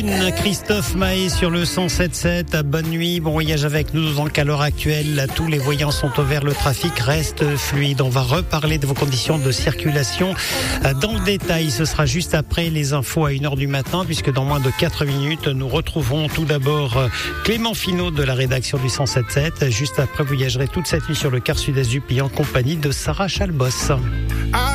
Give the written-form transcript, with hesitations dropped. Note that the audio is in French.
Christophe Mahé sur le 107.7. Bonne nuit, bon voyage avec nous. Donc à l'heure actuelle, tous les voyants sont au vert, le trafic reste fluide. On va reparler de vos conditions de circulation dans le détail. Ce sera juste après les infos à 1h du matin, puisque dans moins de 4 minutes, nous retrouverons tout d'abord Clément Finot de la rédaction du 107.7. Juste après, vous voyagerez toute cette nuit sur le quart sud-est du pays en compagnie de Sarah Chalbos.